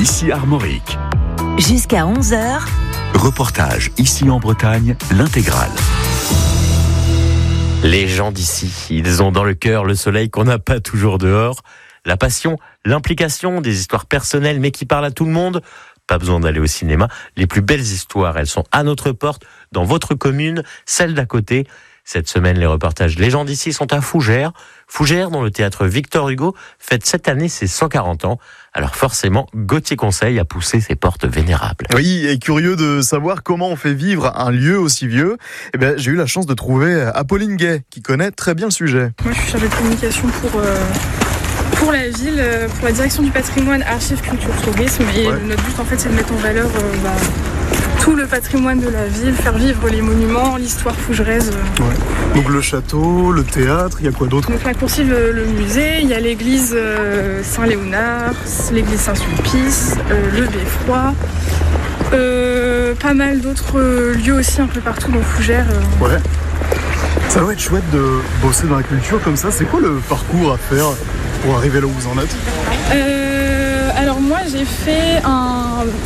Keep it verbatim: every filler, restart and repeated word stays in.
ici Armorique. Jusqu'à onze heures. Reportage ici en Bretagne, l'intégrale. Les gens d'ici, ils ont dans le cœur le soleil qu'on n'a pas toujours dehors, la passion, l'implication, des histoires personnelles mais qui parlent à tout le monde. Pas besoin d'aller au cinéma, les plus belles histoires, elles sont à notre porte, dans votre commune, celle d'à côté. Cette semaine, les reportages Les gens d'ici sont à Fougères. Fougères, dont le théâtre Victor Hugo fête cette année ses cent quarante ans. Alors forcément, Gauthier Conseil a poussé ses portes vénérables. Oui, et curieux de savoir comment on fait vivre un lieu aussi vieux, eh bien, j'ai eu la chance de trouver Apolline Gay, qui connaît très bien le sujet. Moi, je suis chargée de communication pour, euh, pour la ville, pour la direction du patrimoine, archives, culture, tourisme. Et ouais. Notre but, en fait, c'est de mettre en valeur euh, bah, tout le patrimoine de la ville, faire vivre les monuments, l'histoire fougeraise. Ouais. Donc le château, le théâtre, il y a quoi d'autre? Donc la coursive, le, le musée, il y a l'église euh, Saint-Léonard, l'église Saint-Sulpice, euh, le Beffroi, euh, pas mal d'autres lieux aussi un peu partout dans Fougères. Euh. Ouais. Ça doit être chouette de bosser dans la culture comme ça. C'est quoi le parcours à faire pour arriver là où vous en êtes? euh, Alors moi j'ai fait un...